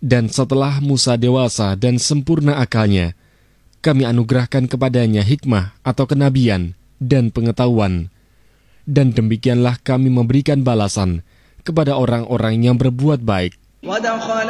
Dan setelah Musa dewasa dan sempurna akalnya, kami anugerahkan kepadanya hikmah atau kenabian dan pengetahuan. Dan demikianlah kami memberikan balasan kepada orang-orang yang berbuat baik.